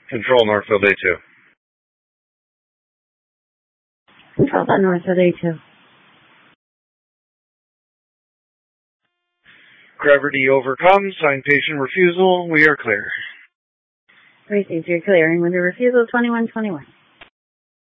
Control Northfield A2. Control Northfield A2. Gravity overcome. Sign patient refusal. We are clear. Received. You're clearing with a refusal 2121.